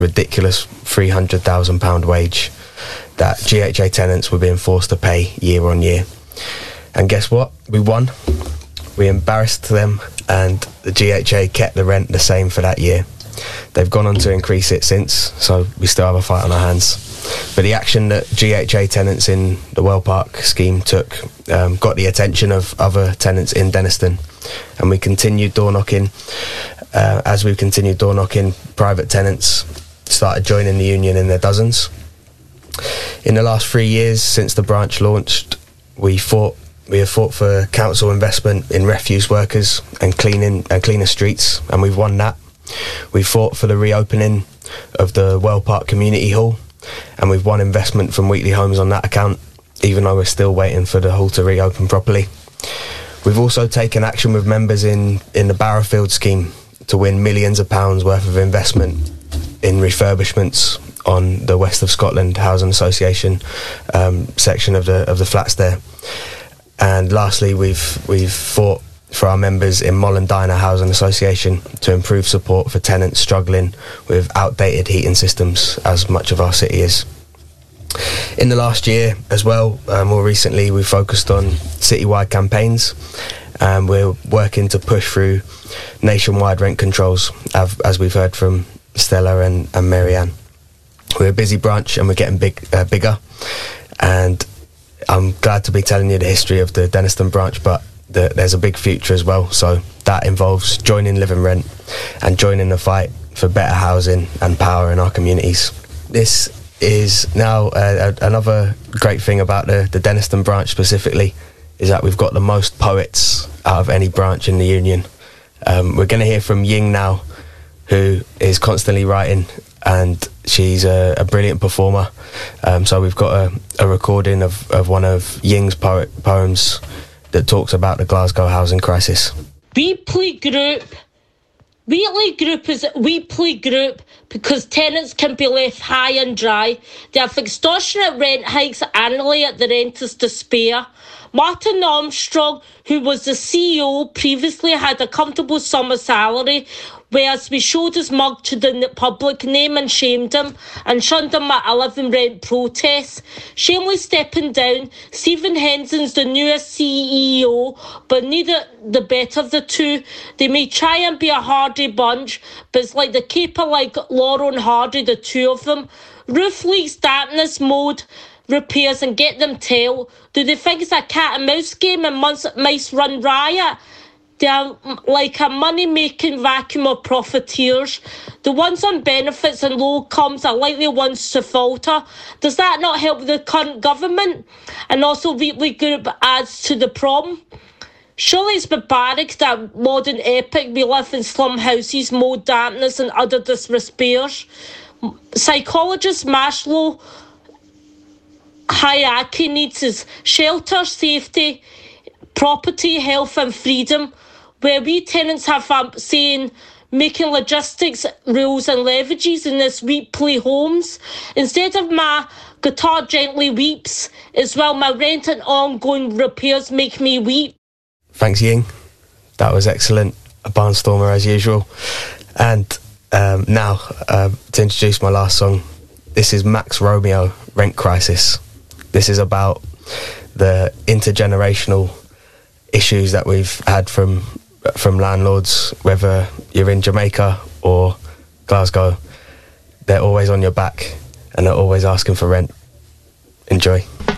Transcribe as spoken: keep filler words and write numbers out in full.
ridiculous three hundred thousand pounds wage that G H A tenants were being forced to pay year on year. And guess what? We won. We embarrassed them, and the G H A kept the rent the same for that year. They've gone on to increase it since, so we still have a fight on our hands. But the action that G H A tenants in the Well Park scheme took um, got the attention of other tenants in Dennistoun, and we continued door knocking. Uh, as we continued door knocking, private tenants started joining the union in their dozens. In the last three years since the branch launched, we fought. We have fought for council investment in refuse workers and cleaning and cleaner streets, and we've won that. We fought for the reopening of the Well Park Community Hall, and we've won investment from Wheatley Homes on that account, even though we're still waiting for the hall to reopen properly. We've also taken action with members in, in the Barrowfield scheme to win millions of pounds worth of investment in refurbishments on the West of Scotland Housing Association um, section of the of the flats there. And lastly, we've we've fought for our members in Mollendina Housing Association to improve support for tenants struggling with outdated heating systems, as much of our city is. In the last year as well, uh, more recently, we focused on citywide campaigns, and we're working to push through nationwide rent controls, as we've heard from Stella and, and Marianne. We're a busy branch, and we're getting big, uh, bigger, and I'm glad to be telling you the history of the Dennistoun branch, but the, there's a big future as well. So that involves joining Live and Rent and joining the fight for better housing and power in our communities. This is now uh, another great thing about the, the Dennistoun branch specifically, is that we've got the most poets out of any branch in the union. Um, we're going to hear from Ying now, who is constantly writing, and she's a, a brilliant performer. Um, so we've got a, a recording of, of one of Ying's poet, poems that talks about the Glasgow housing crisis. Wheatley Group. Wheatley Group is a Wheatley Group because tenants can be left high and dry. They have extortionate rent hikes annually at the renters' despair. Martin Armstrong, who was the C E O, previously had a comfortable summer salary, whereas we showed his mug to the public, name and shamed him, and shunned him at a living rent protest. Shamefully stepping down, Stephen Henson's the newest C E O, but neither the better of the two. They may try and be a hardy bunch, but it's like the caper like Laurel and Hardy, the two of them. Roof leaks, dampness, mould, repairs, and get them tell. Do they think it's a cat and mouse game and mice run riot? They are like a money-making vacuum of profiteers. The ones on benefits and low incomes are likely ones to falter. Does that not help the current government? And also Wheatley Group adds to the problem. Surely it's barbaric that modern epic we live in slum houses, mould, dampness and other disrespairs. Psychologist Maslow hierarchy needs is shelter, safety, property, health and freedom, where we tenants have a say in making logistics, rules and leverages in this Wheatley homes. Instead of my guitar gently weeps, as well my rent and ongoing repairs make me weep. Thanks, Ying. That was excellent. A barnstormer as usual. And um, now, uh, to introduce my last song, this is Max Romeo, Rent Crisis. This is about the intergenerational issues that we've had from from landlords, whether you're in Jamaica or Glasgow. They're always on your back and they're always asking for rent. Enjoy.